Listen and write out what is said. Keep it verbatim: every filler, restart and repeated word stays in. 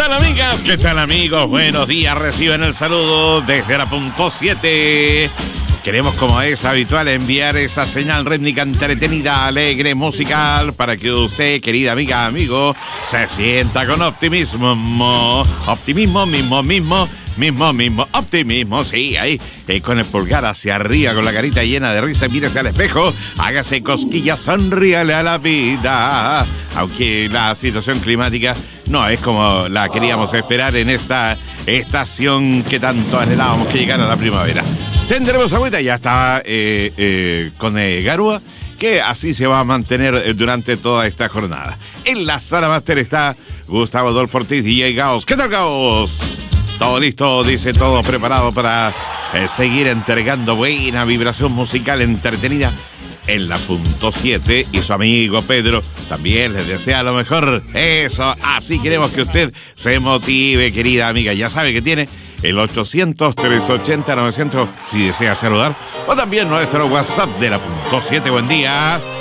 tal, amigas? ¿Qué tal, amigos? Buenos días, reciben el saludo desde la punto siete. Queremos, como es habitual, enviar esa señal rítmica entretenida, alegre, musical, para que usted, querida amiga, amigo, se sienta con optimismo. Optimismo, mismo, mismo, mismo, mismo, optimismo, sí, ahí, eh, con el pulgar hacia arriba, con la carita llena de risa, mírese al espejo, hágase cosquillas, sonríale a la vida. Aunque la situación climática no es como la queríamos esperar en esta estación que tanto anhelábamos que llegara la primavera. Tendremos agüita, ya está eh, eh, con eh, Garúa, que así se va a mantener eh, durante toda esta jornada. En la sala máster está Gustavo Adolfo Ortiz, D J Gaos. ¿Qué tal, Gaos? Todo listo, dice, todo preparado para eh, seguir entregando buena vibración musical entretenida en la punto siete, y su amigo Pedro también les desea lo mejor. Eso, así queremos que usted se motive, querida amiga. Ya sabe que tiene el ochocientos, trescientos ochenta, novecientos si desea saludar, o también nuestro WhatsApp de la punto siete. Buen día.